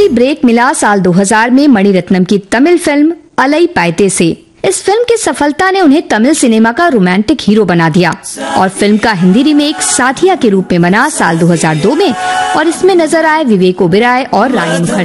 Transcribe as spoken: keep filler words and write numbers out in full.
असली ब्रेक मिला साल दो हज़ार में मणिरत्नम की तमिल फिल्म अलई पाइते से। इस फिल्म की सफलता ने उन्हें तमिल सिनेमा का रोमांटिक हीरो बना दिया और फिल्म का हिंदी रीमेक साथिया के रूप में बना साल दो हज़ार दो में और इसमें नजर आए विवेक ओबेरॉय और रानी मुखर्जी।